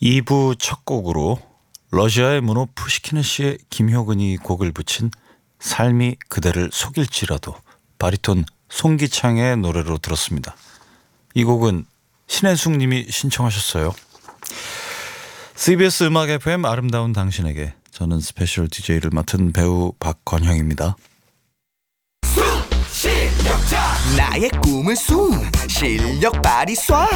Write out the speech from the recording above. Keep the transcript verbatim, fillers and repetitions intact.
이 부 첫 곡으로 러시아의 문호 푸시키네 김효근이 곡을 붙인 삶이 그대를 속일지라도 바리톤 송기창의 노래로 들었습니다. 이 곡은 신혜숙 님이 신청하셨어요. 씨비에스 음악 에프엠 아름다운 당신에게, 저는 스페셜 디제이를 맡은 배우 박건형입니다. 나의 꿈은 숨 실력 발휘 쏴